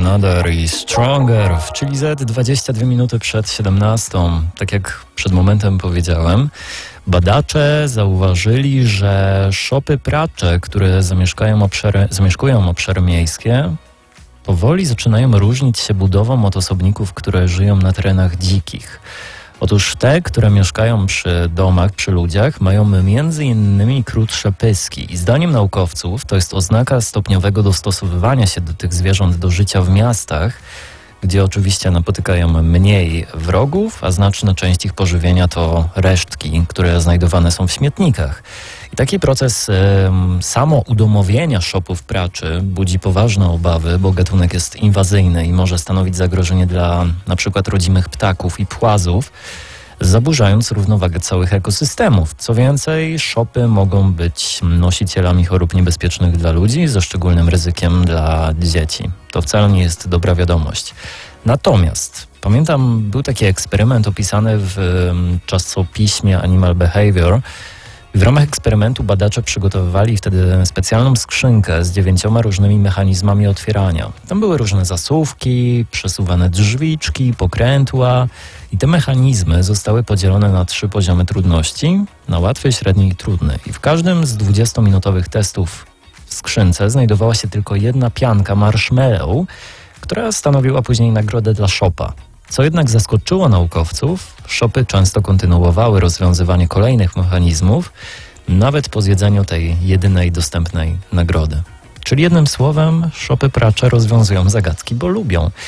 Another i Stronger w Chili Z 22 minuty przed 17. Tak jak przed momentem powiedziałem, badacze zauważyli, że szopy pracze, które zamieszkują obszary miejskie, powoli zaczynają różnić się budową od osobników, które żyją na terenach dzikich. Otóż te, które mieszkają przy domach, przy ludziach, mają między innymi krótsze pyski. I zdaniem naukowców to jest oznaka stopniowego dostosowywania się do tych zwierząt do życia w miastach, gdzie oczywiście napotykają mniej wrogów, a znaczna część ich pożywienia to resztki, które znajdowane są w śmietnikach. I taki proces samoudomowienia szopów praczy budzi poważne obawy, bo gatunek jest inwazyjny i może stanowić zagrożenie dla na przykład rodzimych ptaków i płazów, zaburzając równowagę całych ekosystemów. Co więcej, szopy mogą być nosicielami chorób niebezpiecznych dla ludzi, ze szczególnym ryzykiem dla dzieci. To wcale nie jest dobra wiadomość. Natomiast pamiętam, był taki eksperyment opisany w czasopiśmie Animal Behavior. W ramach eksperymentu badacze przygotowywali wtedy specjalną skrzynkę z 9 różnymi mechanizmami otwierania. Tam były różne zasuwki, przesuwane drzwiczki, pokrętła i te mechanizmy zostały podzielone na 3 poziomy trudności, na łatwy, średni i trudny. I w każdym z 20-minutowych testów w skrzynce znajdowała się tylko jedna pianka marshmallow, która stanowiła później nagrodę dla szopa. Co jednak zaskoczyło naukowców, szopy często kontynuowały rozwiązywanie kolejnych mechanizmów, nawet po zjedzeniu tej jedynej dostępnej nagrody. Czyli jednym słowem, szopy pracze rozwiązują zagadki, bo lubią.